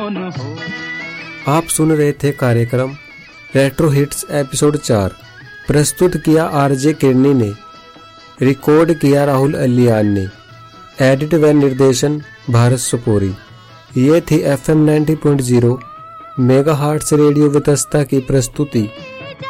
आप सुन रहे थे कार्यक्रम रेट्रो हिट्स एपिसोड 4। प्रस्तुत किया आरजे किरनी ने, रिकॉर्ड किया राहुल अलियान ने, एडिट व निर्देशन भारत सुपोरी। ये थी FM 90.0 मेगाहर्ट्ज रेडियो वितस्ता की प्रस्तुति।